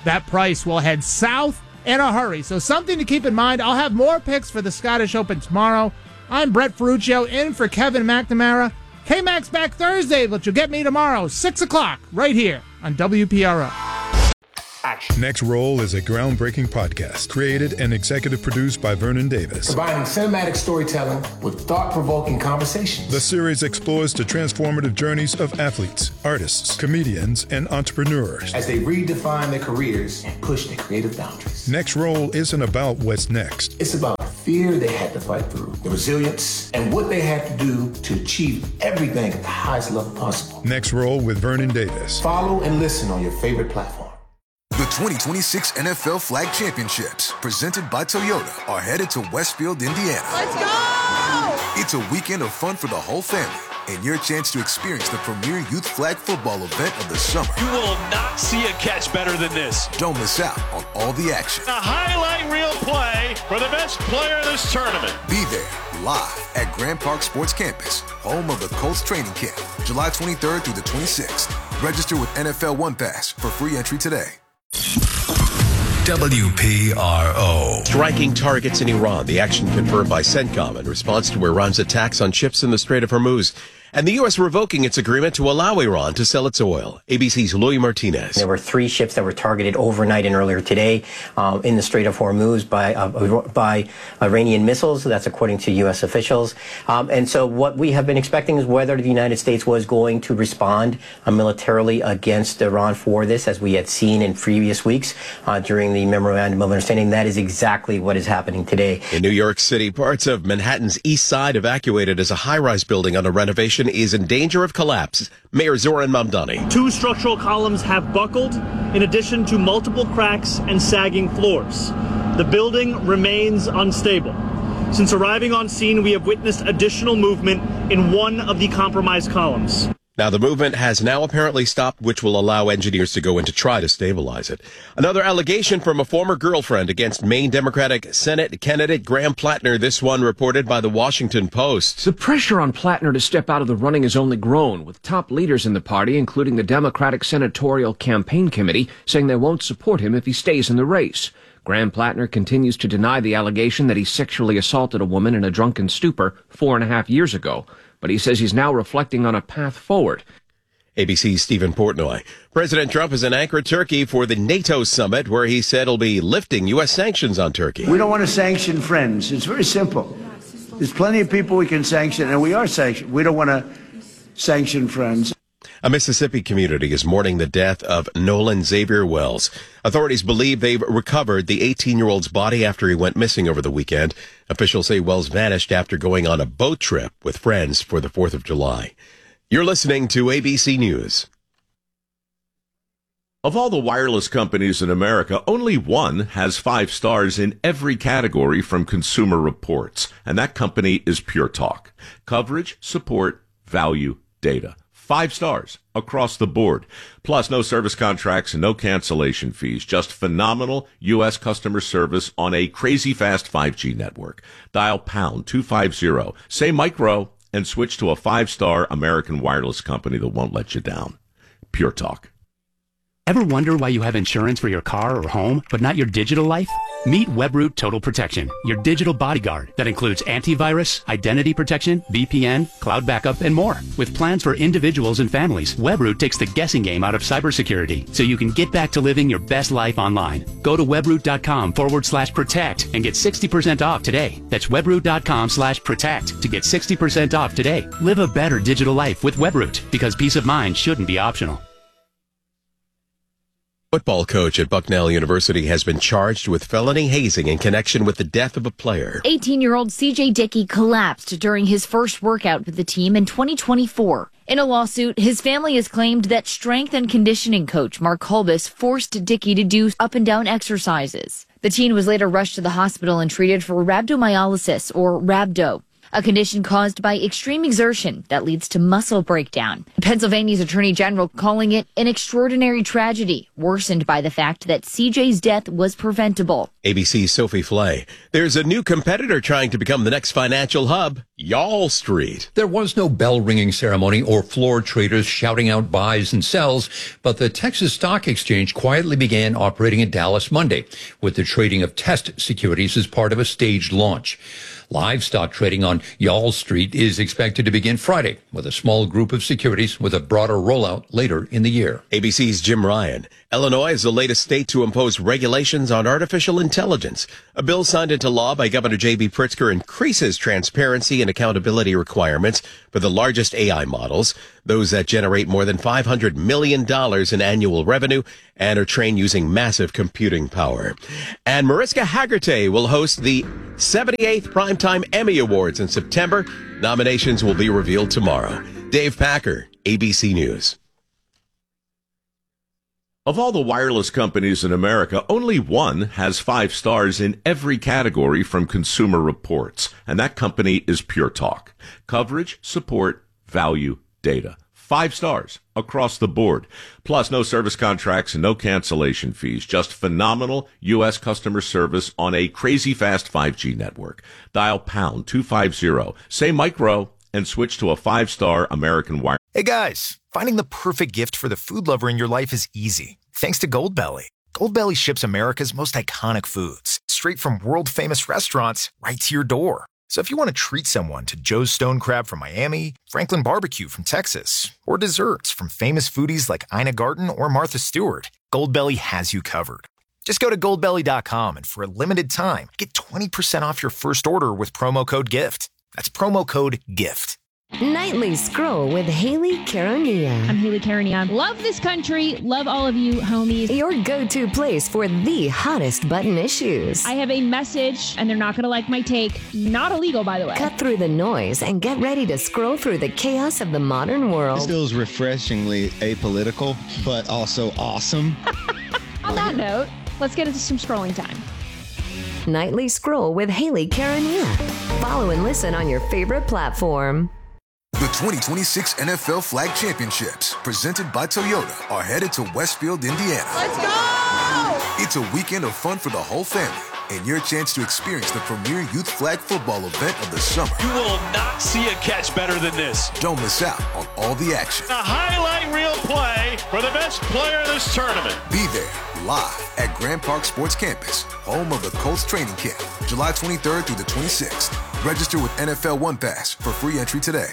that price will head south in a hurry. So something to keep in mind. I'll have more picks for the Scottish Open tomorrow. I'm Brett Ferruccio in for Kevin McNamara. K-Max back Thursday, but you'll get me tomorrow, six o'clock, right here on W P R O. Next Roll is a groundbreaking podcast created and executive produced by Vernon Davis. Combining cinematic storytelling with thought-provoking conversations. The series explores the transformative journeys of athletes, artists, comedians, and entrepreneurs as they redefine their careers and push their creative boundaries. Next Roll isn't about what's next. It's about the fear they had to fight through, the resilience, and what they had to do to achieve everything at the highest level possible. Next Roll with Vernon Davis. Follow and listen on your favorite platform. The twenty twenty-six N F L Flag Championships, presented by Toyota, are headed to Westfield, Indiana. Let's go! It's a weekend of fun for the whole family and your chance to experience the premier youth flag football event of the summer. You will not see a catch better than this. Don't miss out on all the action. A highlight reel play for the best player in this tournament. Be there live at Grand Park Sports Campus, home of the Colts training camp, July twenty-third through the twenty-sixth. Register with N F L One Pass for free entry today. W P R O. Striking targets in Iran. The action confirmed by CENTCOM in response to Iran's attacks on ships in the Strait of Hormuz. And the U S revoking its agreement to allow Iran to sell its oil. A B C's Louis Martinez. There were three ships that were targeted overnight and earlier today um, in the Strait of Hormuz by uh, by Iranian missiles. That's according to U S officials. Um, and so what we have been expecting is whether the United States was going to respond uh, militarily against Iran for this, as we had seen in previous weeks uh, during the Memorandum of Understanding. That is exactly what is happening today. In New York City, parts of Manhattan's East Side evacuated as a high-rise building under renovation is in danger of collapse. Mayor Zoran Mamdani. Two structural columns have buckled, in addition to multiple cracks and sagging floors. The building remains unstable. Since arriving on scene, we have witnessed additional movement in one of the compromised columns. Now, the movement has now apparently stopped, which will allow engineers to go in to try to stabilize it. Another allegation from a former girlfriend against Maine Democratic Senate candidate Graham Plattner, this one reported by the Washington Post. The pressure on Plattner to step out of the running has only grown, with top leaders in the party, including the Democratic Senatorial Campaign Committee, saying they won't support him if he stays in the race. Graham Plattner continues to deny the allegation that he sexually assaulted a woman in a drunken stupor four and a half years ago, but he says he's now reflecting on a path forward. A B C's Stephen Portnoy. President Trump is in Ankara, Turkey for the NATO summit, where he said he'll be lifting U S sanctions on Turkey. We don't want to sanction friends. It's very simple. There's plenty of people we can sanction, and we are sanctioned. We don't want to sanction friends. A Mississippi community is mourning the death of Nolan Xavier Wells. Authorities believe they've recovered the eighteen-year-old's body after he went missing over the weekend. Officials say Wells vanished after going on a boat trip with friends for the fourth of July. You're listening to A B C News. Of all the wireless companies in America, only one has five stars in every category from Consumer Reports, and that company is Pure Talk. Coverage, support, value, data. Five stars across the board. Plus, no service contracts and no cancellation fees. Just phenomenal U S customer service on a crazy fast five G network. Dial pound two fifty, say micro, and switch to a five-star American wireless company that won't let you down. Pure Talk. Ever wonder why you have insurance for your car or home, but not your digital life? Meet Webroot Total Protection, your digital bodyguard that includes antivirus, identity protection, V P N, cloud backup, and more. With plans for individuals and families, Webroot takes the guessing game out of cybersecurity, so you can get back to living your best life online. Go to webroot.com forward slash protect and get sixty percent off today. That's webroot.com slash protect to get sixty percent off today. Live a better digital life with Webroot, because peace of mind shouldn't be optional. Football coach at Bucknell University has been charged with felony hazing in connection with the death of a player. eighteen-year-old C J Dickey collapsed during his first workout with the team in twenty twenty-four. In a lawsuit, his family has claimed that strength and conditioning coach Mark Holbus forced Dickey to do up-and-down exercises. The teen was later rushed to the hospital and treated for rhabdomyolysis, or rhabdo. a condition caused by extreme exertion that leads to muscle breakdown. Pennsylvania's Attorney General calling it an extraordinary tragedy, worsened by the fact that C J's death was preventable. A B C's Sophie Flay. There's a new competitor trying to become the next financial hub, Y'all Street. There was no bell-ringing ceremony or floor traders shouting out buys and sells, but the Texas Stock Exchange quietly began operating in Dallas Monday, with the trading of test securities as part of a staged launch. Live stock trading on Y'all Street is expected to begin Friday with a small group of securities with a broader rollout later in the year. A B C's Jim Ryan. Illinois is the latest state to impose regulations on artificial intelligence. A bill signed into law by Governor J B Pritzker increases transparency and accountability requirements for the largest A I models, those that generate more than five hundred million dollars in annual revenue and are trained using massive computing power. And Mariska Hargitay will host the seventy-eighth Primetime Emmy Awards in September. Nominations will be revealed tomorrow. Dave Packer, A B C News. Of all the wireless companies in America, only one has five stars in every category from Consumer Reports, and that company is Pure Talk. Coverage, support, value, data. Five stars across the board. Plus, no service contracts and no cancellation fees. Just phenomenal U S customer service on a crazy fast five G network. Dial pound two fifty, say micro, and switch to a five-star American Wire. Hey guys, finding the perfect gift for the food lover in your life is easy. Thanks to Goldbelly. Goldbelly ships America's most iconic foods straight from world-famous restaurants right to your door. So if you want to treat someone to Joe's Stone Crab from Miami, Franklin Barbecue from Texas, or desserts from famous foodies like Ina Garten or Martha Stewart, Goldbelly has you covered. Just go to goldbelly dot com and for a limited time, get twenty percent off your first order with promo code GIFT. That's promo code GIFT. Nightly Scroll with Haley Caronia. I'm Haley Caronia. Love this country. Love all of you, homies. Your go-to place for the hottest button issues. I have a message, and they're not going to like my take. Not illegal, by the way. Cut through the noise and get ready to scroll through the chaos of the modern world. This feels refreshingly apolitical, but also awesome. On that note, let's get into some scrolling time. Nightly Scroll with Haley Caronia. Follow and listen on your favorite platform. The twenty twenty-six N F L Flag Championships, presented by Toyota, are headed to Westfield, Indiana. Let's go! It's a weekend of fun for the whole family and your chance to experience the premier youth flag football event of the summer. You will not see a catch better than this. Don't miss out on all the action. A highlight reel play for the best player in this tournament. Be there live at Grand Park Sports Campus, home of the Colts training camp, July twenty-third through the twenty-sixth. Register with N F L One Pass for free entry today.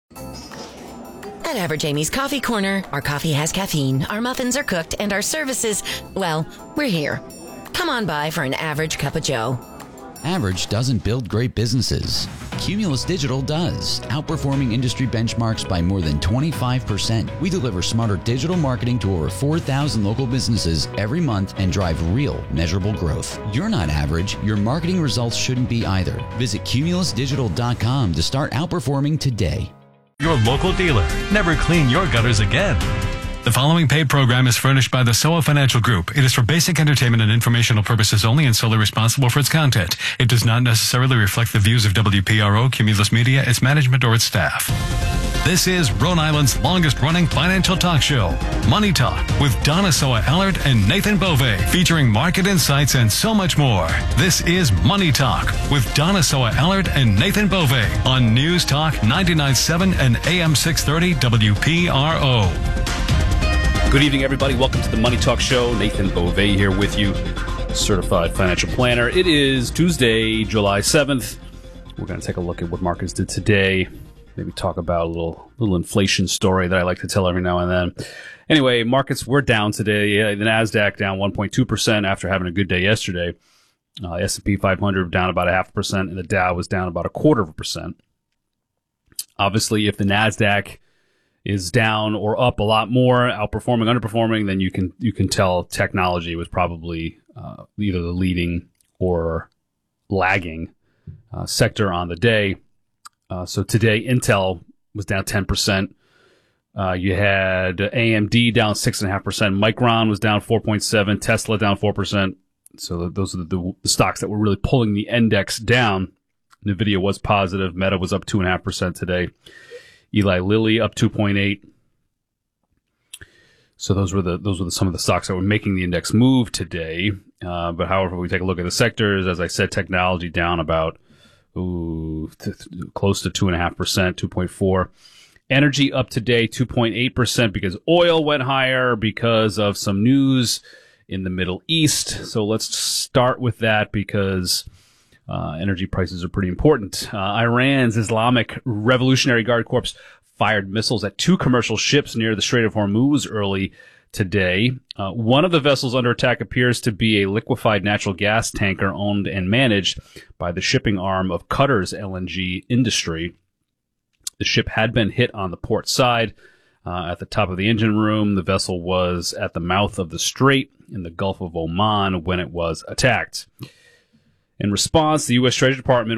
At Average Amy's Coffee Corner, our coffee has caffeine, our muffins are cooked, and our services, well, we're here. Come on by for an average cup of joe. Average doesn't build great businesses. Cumulus Digital does, outperforming industry benchmarks by more than twenty-five percent. We deliver smarter digital marketing to over four thousand local businesses every month and drive real, measurable growth. You're not average. Your marketing results shouldn't be either. Visit cumulus digital dot com to start outperforming today. Your local dealer. Never clean your gutters again. The following paid program is furnished by the S O A Financial Group. It is for basic entertainment and informational purposes only and solely responsible for its content. It does not necessarily reflect the views of W P R O, Cumulus Media, its management, or its staff. This is Rhode Island's longest-running financial talk show, Money Talk, with Donna Soa-Ellert and Nathan Bove, featuring market insights and so much more. This is Money Talk with Donna Soa-Ellert and Nathan Bove on News Talk ninety-nine point seven and A M six thirty W P R O. Good evening, everybody. Welcome to the Money Talk Show. Nathan Bove here with you, certified financial planner. It is Tuesday, July seventh. We're going to take a look at what markets did today. Maybe talk about a little little inflation story that I like to tell every now and then. Anyway, markets were down today. The NASDAQ down one point two percent after having a good day yesterday. Uh, S and P five hundred down about a half percent, and the Dow was down about a quarter of a percent. Obviously, if the NASDAQ is down or up a lot more, outperforming, underperforming, then you can you can tell technology was probably uh, either the leading or lagging uh, sector on the day. Uh, so today, Intel was down ten percent. Uh, you had A M D down six point five percent. Micron was down four point seven. Tesla down four percent. So those are the, the stocks that were really pulling the index down. NVIDIA was positive. Meta was up two point five percent today. Eli Lilly up two point eight percent. So those were the those were the, some of the stocks that were making the index move today. Uh, but however, if we take a look at the sectors, as I said, technology down about ooh, th- th- close to two point five percent, two point four. Energy up today two point eight percent because oil went higher because of some news in the Middle East. So let's start with that because uh, energy prices are pretty important. Uh, Iran's Islamic Revolutionary Guard Corps fired missiles at two commercial ships near the Strait of Hormuz early today. Uh, one of the vessels under attack appears to be a liquefied natural gas tanker owned and managed by the shipping arm of Qatar's L N G industry. The ship had been hit on the port side uh, at the top of the engine room. The vessel was at the mouth of the strait in the Gulf of Oman when it was attacked. In response, the U S Treasury Department